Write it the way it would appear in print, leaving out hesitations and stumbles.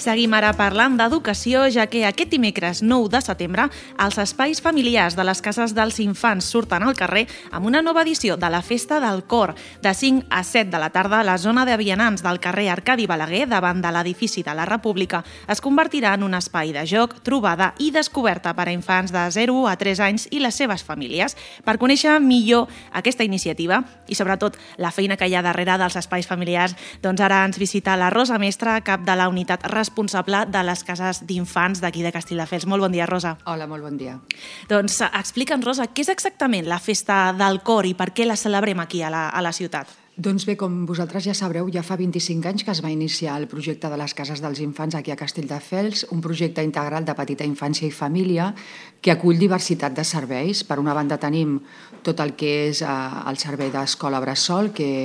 Seguim ara parlant d'educació, ja que aquest dimecres 9 de setembre els espais familiars de les cases dels infants surten al carrer amb una nova edició de la Festa del Cor. De 5 a 7 de la tarda, la zona de vianants del carrer Arcadi Balaguer, davant de l'edifici de la República, es convertirà en un espai de joc, trobada i descoberta per a infants de 0 a 3 anys i les seves famílies. Per conèixer millor aquesta iniciativa i, sobretot, la feina que hi ha darrere dels espais familiars, doncs ara ens visita la Rosa Mestre, cap de la unitat responsable de les cases d'infants d'aquí de Castelldefels. Molt bon dia, Rosa. Hola, molt bon dia. Doncs explica'ns, Rosa, què és exactament la Festa del Cor i per què la celebrem aquí a la ciutat? Doncs bé, com vosaltres ja sabreu, ja fa 25 anys que es va iniciar el projecte de les cases dels infants aquí a Castelldefels, un projecte integral de petita infància i família que acull diversitat de serveis. Per una banda tenim tot el que és el servei d'escola bressol, que